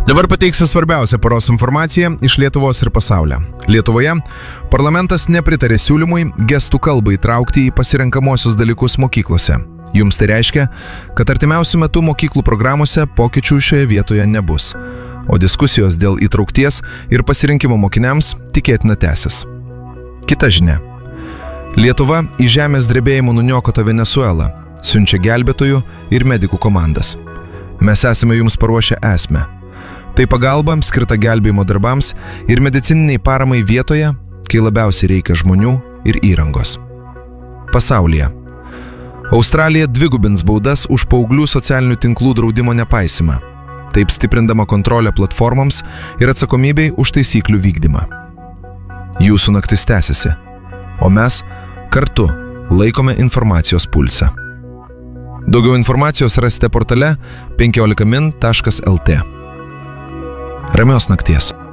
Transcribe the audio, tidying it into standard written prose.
Dabar pateiksiu svarbiausią paros informaciją iš Lietuvos ir pasaulio. Lietuvoje parlamentas nepritarė siūlymui gestų kalbą įtraukti į pasirenkamosius dalykus mokyklose. Jums tai reiškia, kad artimiausių metų mokyklų programuose pokyčių šioje vietoje nebus, o diskusijos dėl įtraukties ir pasirinkimo mokiniams tikėtina tęsis. Kita žinia. Lietuva į žemės drebėjimų nuniokotą Venesuelą siunčia gelbėtojų ir medikų komandas. Mes esame jums paruošę esmę. Tai pagalba skirta gelbėjimo darbams ir medicininiai paramai vietoje, kai labiausiai reikia žmonių ir įrangos. Pasaulyje. Australija dvigubins baudas už paauglių socialinių tinklų draudimo nepaisimą, taip stiprindama kontrolę platformoms ir atsakomybei už taisyklių vykdymą. Jūsų naktis tęsiasi, o mes kartu laikome informacijos pulsą. Daugiau informacijos rasite portale 15min.lt. Ramios nakties.